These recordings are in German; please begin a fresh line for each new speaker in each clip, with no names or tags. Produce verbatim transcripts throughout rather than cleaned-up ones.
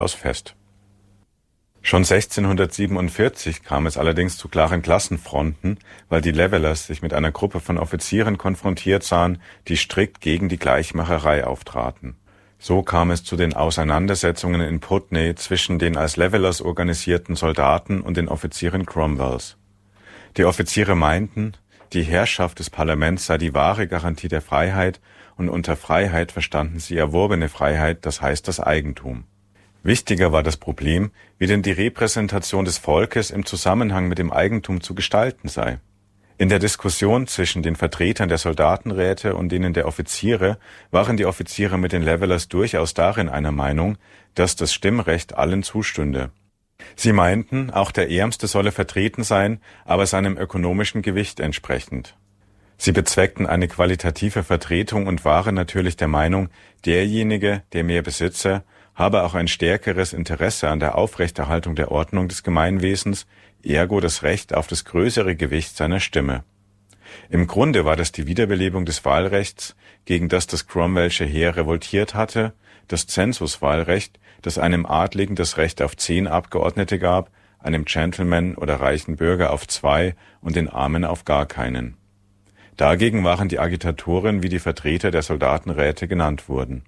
fest. Schon sechzehnhundertsiebenundvierzig kam es allerdings zu klaren Klassenfronten, weil die Levelers sich mit einer Gruppe von Offizieren konfrontiert sahen, die strikt gegen die Gleichmacherei auftraten. So kam es zu den Auseinandersetzungen in Putney zwischen den als Levelers organisierten Soldaten und den Offizieren Cromwells. Die Offiziere meinten, die Herrschaft des Parlaments sei die wahre Garantie der Freiheit, und unter Freiheit verstanden sie erworbene Freiheit, das heißt das Eigentum. Wichtiger war das Problem, wie denn die Repräsentation des Volkes im Zusammenhang mit dem Eigentum zu gestalten sei. In der Diskussion zwischen den Vertretern der Soldatenräte und denen der Offiziere waren die Offiziere mit den Levelers durchaus darin einer Meinung, dass das Stimmrecht allen zustünde. Sie meinten, auch der Ärmste solle vertreten sein, aber seinem ökonomischen Gewicht entsprechend. Sie bezweckten eine qualitative Vertretung und waren natürlich der Meinung, derjenige, der mehr besitze, habe auch ein stärkeres Interesse an der Aufrechterhaltung der Ordnung des Gemeinwesens, ergo das Recht auf das größere Gewicht seiner Stimme. Im Grunde war das die Wiederbelebung des Wahlrechts, gegen das das Cromwellsche Heer revoltiert hatte, das Zensuswahlrecht, das einem Adligen das Recht auf zehn Abgeordnete gab, einem Gentleman oder reichen Bürger auf zwei und den Armen auf gar keinen. Dagegen waren die Agitatoren wie die Vertreter der Soldatenräte genannt wurden.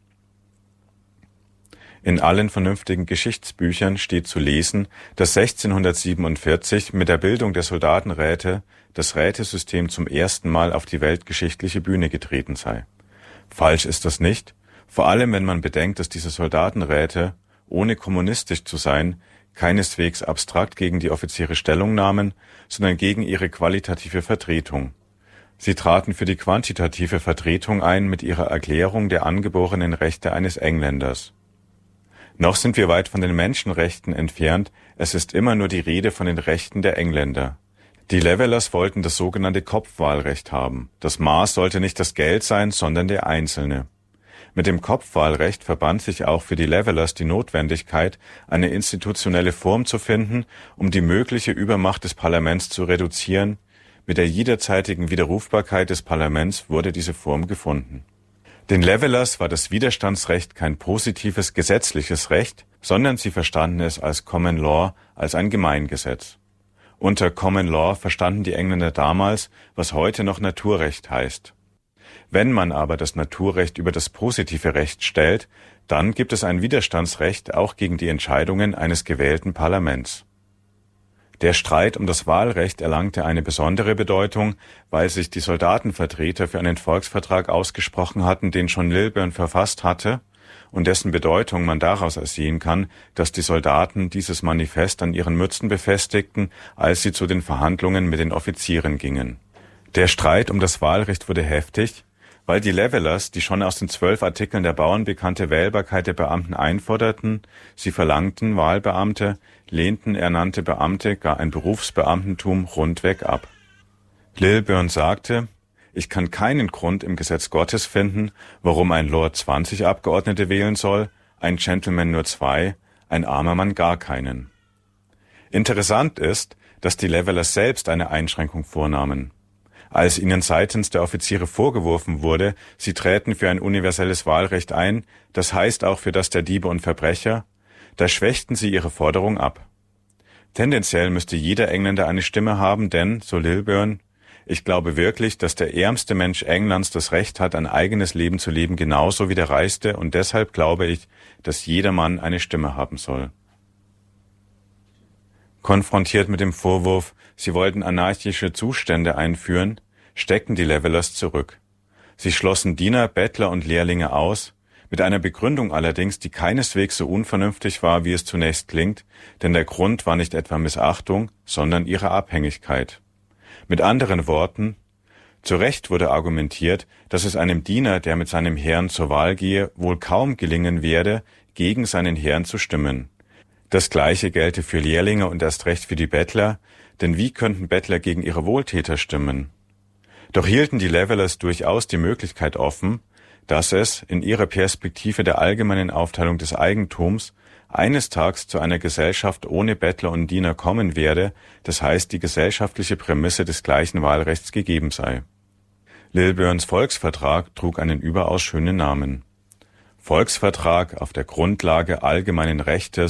In allen vernünftigen Geschichtsbüchern steht zu lesen, dass sechzehnhundertsiebenundvierzig mit der Bildung der Soldatenräte das Rätesystem zum ersten Mal auf die weltgeschichtliche Bühne getreten sei. Falsch ist das nicht, vor allem wenn man bedenkt, dass diese Soldatenräte, ohne kommunistisch zu sein, keineswegs abstrakt gegen die Offiziere Stellung nahmen, sondern gegen ihre qualitative Vertretung. Sie traten für die quantitative Vertretung ein mit ihrer Erklärung der angeborenen Rechte eines Engländers. Noch sind wir weit von den Menschenrechten entfernt, es ist immer nur die Rede von den Rechten der Engländer. Die Levelers wollten das sogenannte Kopfwahlrecht haben. Das Maß sollte nicht das Geld sein, sondern der Einzelne. Mit dem Kopfwahlrecht verband sich auch für die Levelers die Notwendigkeit, eine institutionelle Form zu finden, um die mögliche Übermacht des Parlaments zu reduzieren. Mit der jederzeitigen Widerrufbarkeit des Parlaments wurde diese Form gefunden. Den Levelers war das Widerstandsrecht kein positives gesetzliches Recht, sondern sie verstanden es als Common Law, als ein Gemeingesetz. Unter Common Law verstanden die Engländer damals, was heute noch Naturrecht heißt. Wenn man aber das Naturrecht über das positive Recht stellt, dann gibt es ein Widerstandsrecht auch gegen die Entscheidungen eines gewählten Parlaments. Der Streit um das Wahlrecht erlangte eine besondere Bedeutung, weil sich die Soldatenvertreter für einen Volksvertrag ausgesprochen hatten, den John Lilburne verfasst hatte und dessen Bedeutung man daraus ersehen kann, dass die Soldaten dieses Manifest an ihren Mützen befestigten, als sie zu den Verhandlungen mit den Offizieren gingen. Der Streit um das Wahlrecht wurde heftig, weil die Levelers, die schon aus den zwölf Artikeln der Bauern bekannte Wählbarkeit der Beamten einforderten, sie verlangten Wahlbeamte, lehnten ernannte Beamte, gar ein Berufsbeamtentum rundweg ab. Lilburne sagte, ich kann keinen Grund im Gesetz Gottes finden, warum ein Lord zwanzig Abgeordnete wählen soll, ein Gentleman nur zwei, ein armer Mann gar keinen. Interessant ist, dass die Levelers selbst eine Einschränkung vornahmen. Als ihnen seitens der Offiziere vorgeworfen wurde, sie träten für ein universelles Wahlrecht ein, das heißt auch für das der Diebe und Verbrecher, da schwächten sie ihre Forderung ab. Tendenziell müsste jeder Engländer eine Stimme haben, denn, so Lilburne, ich glaube wirklich, dass der ärmste Mensch Englands das Recht hat, ein eigenes Leben zu leben, genauso wie der reichste, und deshalb glaube ich, dass jeder Mann eine Stimme haben soll. Konfrontiert mit dem Vorwurf, sie wollten anarchische Zustände einführen, steckten die Levelers zurück. Sie schlossen Diener, Bettler und Lehrlinge aus, mit einer Begründung allerdings, die keineswegs so unvernünftig war, wie es zunächst klingt, denn der Grund war nicht etwa Missachtung, sondern ihre Abhängigkeit. Mit anderen Worten, zu Recht wurde argumentiert, dass es einem Diener, der mit seinem Herrn zur Wahl gehe, wohl kaum gelingen werde, gegen seinen Herrn zu stimmen. Das Gleiche gelte für Lehrlinge und erst recht für die Bettler, denn wie könnten Bettler gegen ihre Wohltäter stimmen? Doch hielten die Levelers durchaus die Möglichkeit offen, dass es, in ihrer Perspektive der allgemeinen Aufteilung des Eigentums, eines Tages zu einer Gesellschaft ohne Bettler und Diener kommen werde, das heißt die gesellschaftliche Prämisse des gleichen Wahlrechts gegeben sei. Lilburnes Volksvertrag trug einen überaus schönen Namen. Volksvertrag auf der Grundlage allgemeinen Rechtes